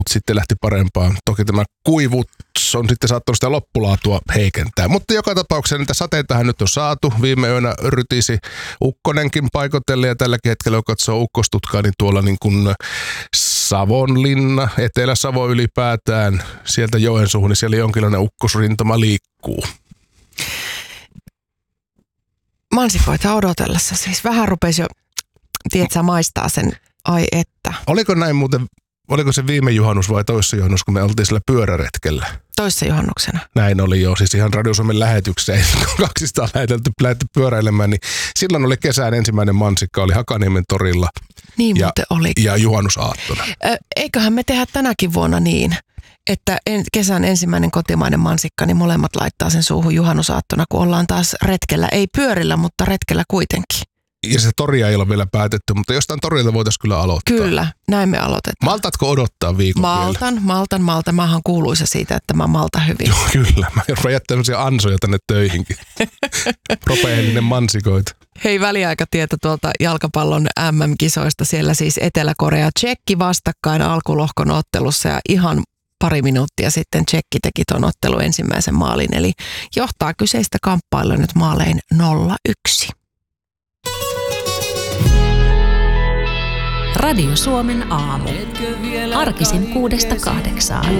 mutta sitten lähti parempaan. Toki tämä kuivuus on sitten saattanut sitä loppulaatua heikentää. Mutta joka tapauksessa niitä sateitahan nyt on saatu. Viime yönä rytisi ukkonenkin paikotelle ja tälläkin hetkellä, kun katsoo ukkostutkaa, niin tuolla niin kuin Savonlinna, Etelä-Savo ylipäätään, sieltä Joensuuhun, niin siellä jonkinlainen ukkosrintama liikkuu. Mansikoita odotellessa siis vähän rupesi jo, tiedätkö, maistaa sen, ai että. Oliko näin muuten, oliko se viime juhannus vai toissa juhannus, kun me oltiin sillä pyöräretkellä? Toissa juhannuksena. Näin oli jo, siis ihan Radio Suomen lähetyksessä, kun 200 lähdetty pyöräilemään, niin silloin oli kesän ensimmäinen mansikka, oli Hakaniemen torilla. Niin muuten oli. Ja juhannusaattona. Eiköhän me tehdä tänäkin vuonna niin, että kesän ensimmäinen kotimainen mansikka, niin molemmat laittaa sen suuhun juhannusaattona, kun ollaan taas retkellä. Ei pyörillä, mutta retkellä kuitenkin. Ja se toria ei ole vielä päätetty, mutta jostain torilta voitaisiin kyllä aloittaa. Kyllä, näin me aloitetaan. Maltatko odottaa viikon vielä? Maltan. Mä oon kuuluisa siitä, että mä maltan hyvin. Joo, kyllä. Mä rupean jättämään sellaisia ansoja tänne töihinkin. Propeellinen mansikoita. Hei, väliaikatieto tuolta jalkapallon MM-kisoista. Siellä siis Etelä-Korea Tšekki vastakkain alkulohkon ottelussa ja ihan pari minuuttia sitten Tšekki teki ton ottelun ensimmäisen maalin. Eli johtaa kyseistä kamppailua nyt maalein 0-1. Radio Suomen aamu. Arkisin 6-8.